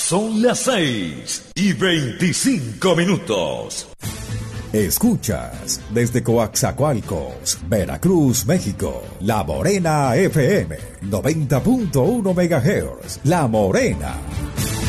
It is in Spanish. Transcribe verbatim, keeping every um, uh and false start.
Son las seis y veinticinco minutos. Escuchas desde Coaxacualcos, Veracruz, México, La Morena F M, noventa punto uno megahertz. La Morena.